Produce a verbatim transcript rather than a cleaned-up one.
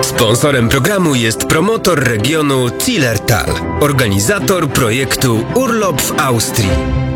Sponsorem programu jest promotor regionu Zillertal, organizator projektu Urlop w Austrii.